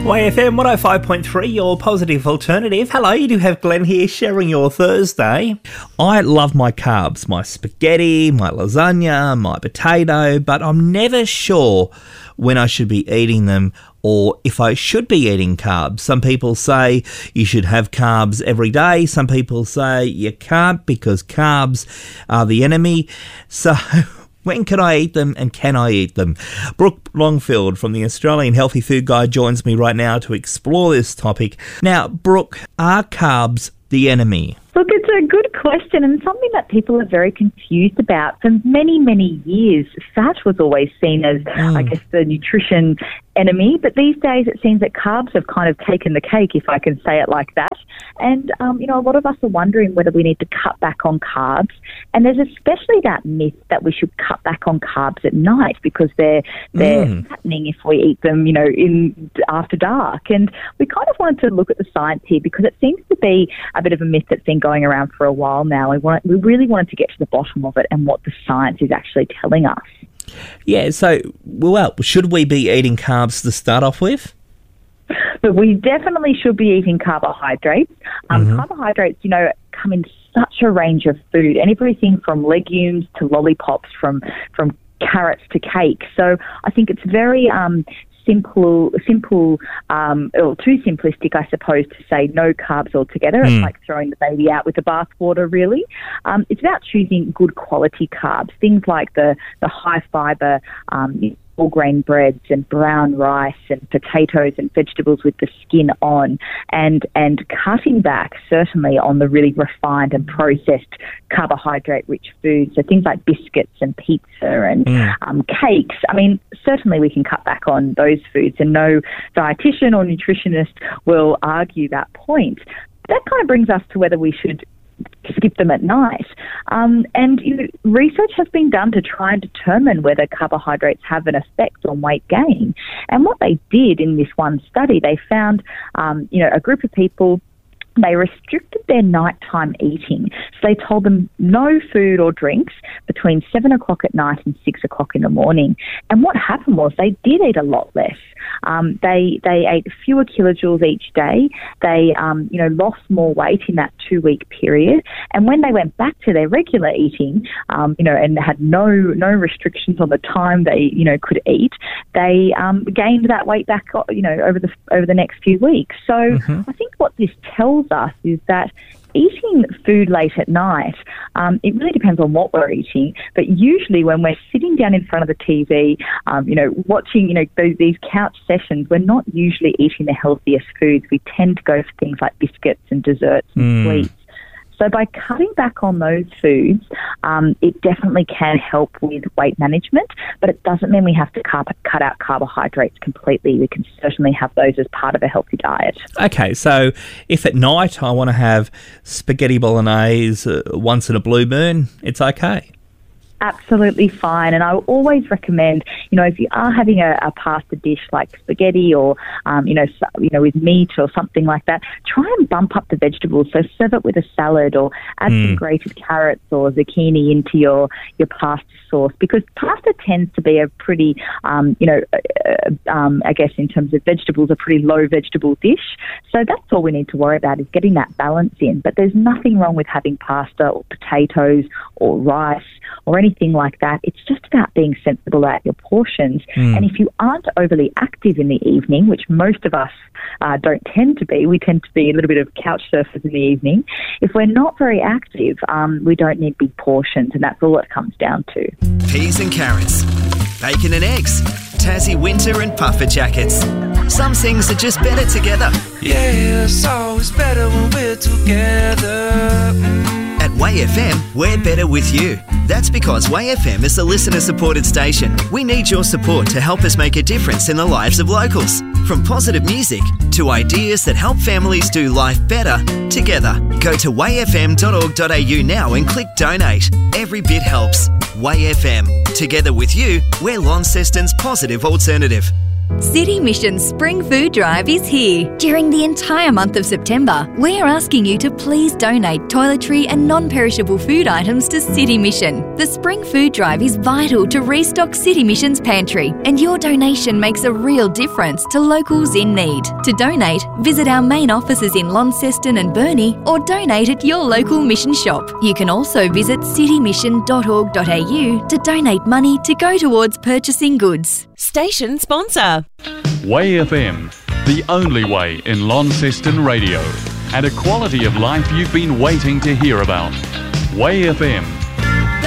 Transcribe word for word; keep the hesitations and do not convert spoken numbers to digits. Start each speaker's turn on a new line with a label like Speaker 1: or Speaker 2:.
Speaker 1: Y F M one oh five point three, your positive alternative. Hello, you do have Glenn here sharing your Thursday. I love my carbs, my spaghetti, my lasagna, my potato, but I'm never sure when I should be eating them or if I should be eating carbs. Some people say you should have carbs every day. Some people say you can't because carbs are the enemy. So when can I eat them and can I eat them? Brooke Longfield from the Australian Healthy Food Guide joins me right now to explore this topic. Now, Brooke, are carbs the enemy?
Speaker 2: Look, it's a good question and something that people are very confused about. For many, many years, fat was always seen as, mm. I guess, the nutrition enemy. But these days it seems that carbs have kind of taken the cake, if I can say it like that. And, um, you know, a lot of us are wondering whether we need to cut back on carbs. And there's especially that myth that we should cut back on carbs at night because they're they're mm. fattening if we eat them, you know, in after dark. And we kind of wanted to look at the science here because it seems to be a bit of a myth that's been going around for a while now. We want, we really wanted to get to the bottom of it and what the science is actually telling us.
Speaker 1: Yeah, so, well, should we be eating carbs to start off with?
Speaker 2: But we definitely should be eating carbohydrates. Um, mm-hmm. Carbohydrates, you know, come in such a range of food, and everything from legumes to lollipops, from from carrots to cake. So I think it's very um, simple, simple, um, or too simplistic, I suppose, to say no carbs altogether. Mm. It's like throwing the baby out with the bathwater, really. Um, it's about choosing good quality carbs, things like the, the high fibre, um, all grain breads and brown rice and potatoes and vegetables with the skin on, and and cutting back certainly on the really refined and processed carbohydrate-rich foods, so things like biscuits and pizza and mm. um, cakes. I mean, certainly we can cut back on those foods, and no dietitian or nutritionist will argue that point. That kind of brings us to whether we should skip them at night. Um, and you know, research has been done to try and determine whether carbohydrates have an effect on weight gain. And what they did in this one study, they found, um, you know, a group of people, they restricted their nighttime eating. So they told them no food or drinks between seven o'clock at night and six o'clock in the morning. And what happened was they did eat a lot less. Um, they they ate fewer kilojoules each day. They um, you know lost more weight in that two-week period. And when they went back to their regular eating, um, you know, and had no no restrictions on the time they you know could eat, they um, gained that weight back you know over the over the next few weeks. So mm-hmm. I think what this tells us is that eating food late at night, um, it really depends on what we're eating, but usually when we're sitting down in front of the T V, um, you know, watching, you know, those, these couch sessions, we're not usually eating the healthiest foods. We tend to go for things like biscuits and desserts and mm. sweets. So by cutting back on those foods, um, it definitely can help with weight management, but it doesn't mean we have to cut, cut out carbohydrates completely. We can certainly have those as part of a healthy diet.
Speaker 1: Okay, so if at night I want to have spaghetti bolognese uh, once in a blue moon, it's okay?
Speaker 2: Absolutely fine. And I always recommend, you know, if you are having a, a pasta dish like spaghetti or, um, you know, so, you know, with meat or something like that, try and bump up the vegetables. So serve it with a salad or add mm. some grated carrots or zucchini into your, your pasta sauce, because pasta tends to be a pretty, um, you know, uh, um, I guess in terms of vegetables, a pretty low vegetable dish. So that's all we need to worry about is getting that balance in. But there's nothing wrong with having pasta or potatoes or rice or anything like that. It's just about being sensible at your portions. Mm. And if you aren't overly active in the evening, which most of us uh, don't tend to be, we tend to be a little bit of couch surfers in the evening. If we're not very active, um, we don't need big portions, and that's all it comes down to.
Speaker 3: Peas and carrots, bacon and eggs, Tassie winter and puffer jackets. Some things are just better together.
Speaker 4: Yeah, it's always better when we're together. Mm.
Speaker 3: At Y F M, we're better with you. That's because Y F M is a listener-supported station. We need your support to help us make a difference in the lives of locals. From positive music to ideas that help families do life better together. Go to y f m dot org dot a u now and click donate. Every bit helps. Y F M. Together with you, we're Launceston's positive alternative.
Speaker 5: City Mission's Spring Food Drive is here. During the entire month of September, we are asking you to please donate toiletry and non-perishable food items to City Mission. The Spring Food Drive is vital to restock City Mission's pantry, and your donation makes a real difference to locals in need. To donate, visit our main offices in Launceston and Burnie or donate at your local mission shop. You can also visit city mission dot org dot a u to donate money to go towards purchasing goods.
Speaker 6: Station sponsor.
Speaker 7: Way F M, the only way in Launceston radio, and a quality of life you've been waiting to hear about. Way F M